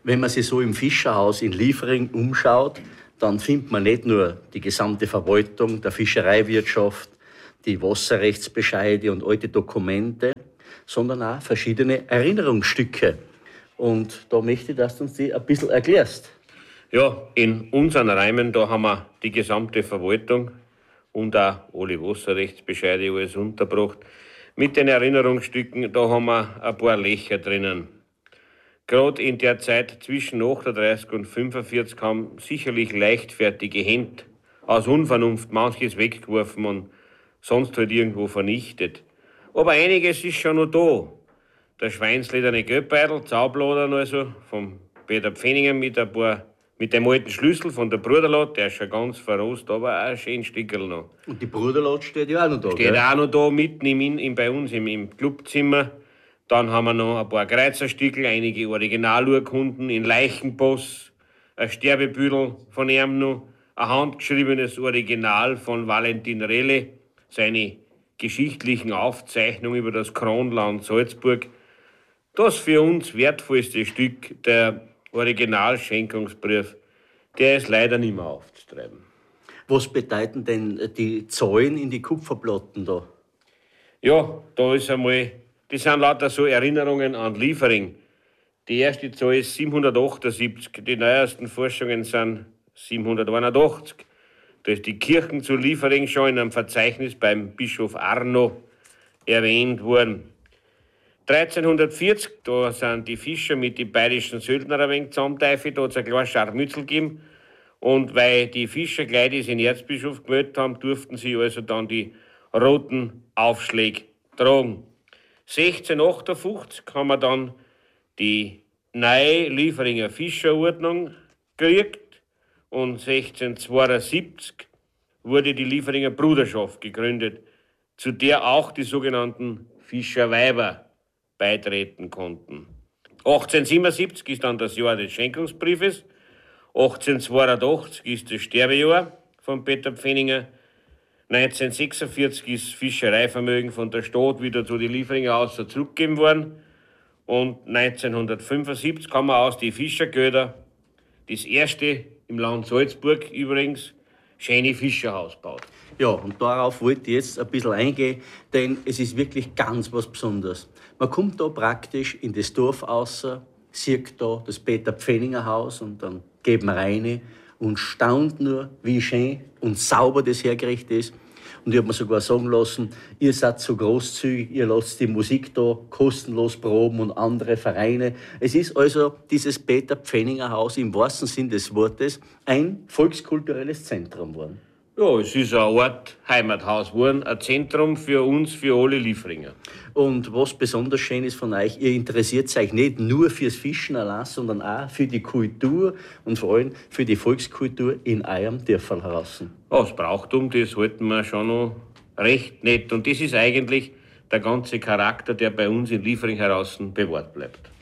Wenn man sich so im Fischerhaus in Liefering umschaut, dann findet man nicht nur die gesamte Verwaltung der Fischereiwirtschaft, die Wasserrechtsbescheide und alte Dokumente, sondern auch verschiedene Erinnerungsstücke. Und da möchte ich, dass du uns die ein bisschen erklärst. Ja, in unseren Räumen, da haben wir die gesamte Verwaltung und auch alle Wasserrechtsbescheide alles untergebracht. Mit den Erinnerungsstücken, da haben wir ein paar Löcher drinnen. Gerade in der Zeit zwischen 38 und 45 haben sicherlich leichtfertige Hände aus Unvernunft manches weggeworfen und sonst halt irgendwo vernichtet. Aber einiges ist schon noch da. Der schweinslederne Geldbeutel, Zaubladern also, vom Peter Pfenninger mit dem alten Schlüssel von der Bruderlot, der ist schon ganz verrost, aber auch ein schönes Stückerl noch. Und die Bruderlot steht ja auch noch da, Steht auch noch da, mitten bei uns im Clubzimmer. Dann haben wir noch ein paar Kreuzerstückel, einige Originaluhrkunden in Leichenboss, ein Sterbebüdel von ihm noch, ein handgeschriebenes Original von Valentin Relle, seine geschichtlichen Aufzeichnungen über das Kronland Salzburg. Das für uns wertvollste Stück, der Originalschenkungsbrief, der ist leider nicht mehr aufzutreiben. Was bedeuten denn die Zahlen in die Kupferplatten da? Ja, da ist einmal, das sind lauter so Erinnerungen an Liefering. Die erste Zahl ist 778, die neuesten Forschungen sind 781. Da ist die Kirchen zu Liefering schon in einem Verzeichnis beim Bischof Arno erwähnt worden. 1340, da sind die Fischer mit den bayerischen Söldnern ein wenig zusammengeteifelt, da hat es ein kleines Scharmützel gegeben. Und weil die Fischer gleich diesen Erzbischof gemeldet haben, durften sie also dann die roten Aufschläge tragen. 1658 haben wir dann die neue Lieferinger Fischerordnung gekriegt und 1672 wurde die Lieferinger Bruderschaft gegründet, zu der auch die sogenannten Fischerweiber beitreten konnten. 1877 ist dann das Jahr des Schenkungsbriefes, 1882 ist das Sterbejahr von Peter Pfenninger, 1946 ist das Fischereivermögen von der Stadt wieder zu den Lieferinger Außer zurückgegeben worden und 1975 haben wir aus die Fischergelder das erste im Land Salzburg übrigens schöne Fischerhaus gebaut. Ja, und darauf wollte ich jetzt ein bisschen eingehen, denn es ist wirklich ganz was Besonderes. Man kommt da praktisch in das Dorf raus, sieht da das Peter Pfenninger Haus und dann geht man rein und staunt nur, wie schön und sauber das hergerichtet ist. Und ich habe mir sogar sagen lassen, ihr seid so großzügig, ihr lasst die Musik da kostenlos proben und andere Vereine. Es ist also dieses Peter Pfenninger Haus im wahrsten Sinn des Wortes ein volkskulturelles Zentrum geworden. Ja, es ist ein Ort, Heimathaus geworden, ein Zentrum für uns, für alle Lieferinger. Und was besonders schön ist von euch, ihr interessiert euch nicht nur fürs Fischen allein, sondern auch für die Kultur und vor allem für die Volkskultur in eurem Dörferl heraus. Das Brauchtum, das halten wir schon noch recht nett. Und das ist eigentlich der ganze Charakter, der bei uns in Liefering heraus bewahrt bleibt.